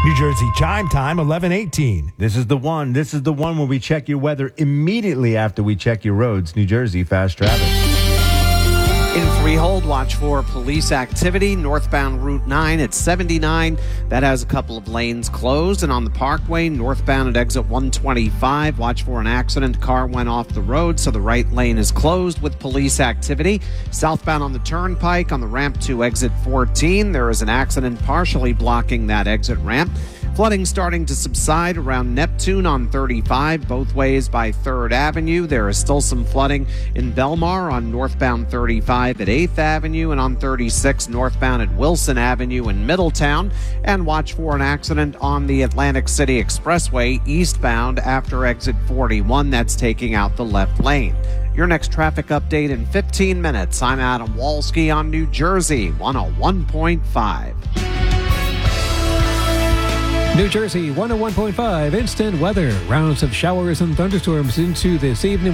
New Jersey Chime Time, 11:18. This is the one. This is the one where we check your weather immediately after we check your roads. New Jersey Fast Traffic. In Freehold, watch for police activity. Northbound Route 9 at 79. That has a couple of lanes closed. And on the Parkway, northbound at exit 125, watch for an accident. Car went off the road, so the right lane is closed with police activity. Southbound on the Turnpike, on the ramp to exit 14, there is an accident partially blocking that exit ramp. Flooding starting to subside around Neptune on 35, both ways by 3rd Avenue. There is still some flooding in Belmar on northbound 35 at 8th Avenue and on 36 northbound at Wilson Avenue in Middletown. And watch for an accident on the Atlantic City Expressway eastbound after exit 41. That's taking out the left lane. Your next traffic update in 15 minutes. I'm Adam Walski on New Jersey 101.5. New Jersey 101.5 instant weather. Rounds of showers and thunderstorms into this evening.